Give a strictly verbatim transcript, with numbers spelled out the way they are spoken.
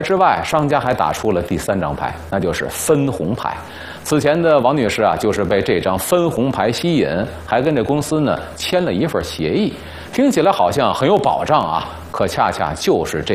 之外，商家还打出了第三张牌，那就是分红牌。此前的王女士啊，就是被这张分红牌吸引，还跟这公司呢签了一份协议，听起来好像很有保障啊，可恰恰就是这。